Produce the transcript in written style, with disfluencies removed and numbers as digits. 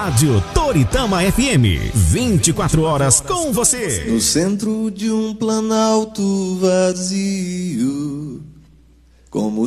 Rádio Toritama FM, 24 horas com você. No centro de um planalto vazio, como